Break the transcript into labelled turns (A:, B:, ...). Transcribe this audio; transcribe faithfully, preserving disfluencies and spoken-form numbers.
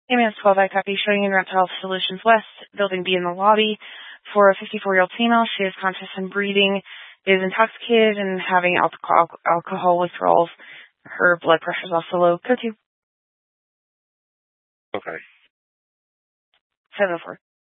A: Hey, man, it's twelve I copy showing in Reptile Solutions West, Building B in the lobby for a fifty-four-year-old female. She is conscious and breathing, is intoxicated and having alcohol, alcohol withdrawals. Her blood pressure is also low. Go to
B: Okay.
A: seven oh four.